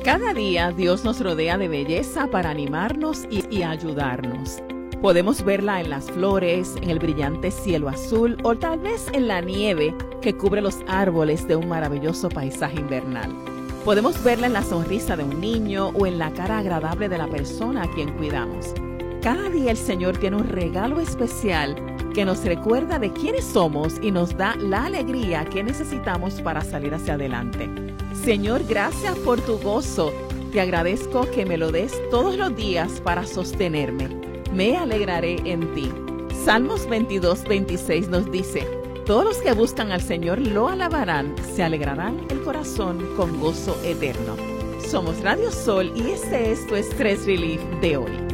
Cada día Dios nos rodea de belleza para animarnos y ayudarnos. Podemos verla en las flores, en el brillante cielo azul o tal vez en la nieve que cubre los árboles de un maravilloso paisaje invernal. Podemos verla en la sonrisa de un niño o en la cara agradable de la persona a quien cuidamos. Cada día el Señor tiene un regalo especial que nos recuerda de quiénes somos y nos da la alegría que necesitamos para salir hacia adelante. Señor, gracias por tu gozo. Te agradezco que me lo des todos los días para sostenerme. Me alegraré en ti. Salmos 22:26 nos dice: todos los que buscan al Señor lo alabarán, se alegrarán el corazón con gozo eterno. Somos Radio Sol y este es tu Stress Relief de hoy.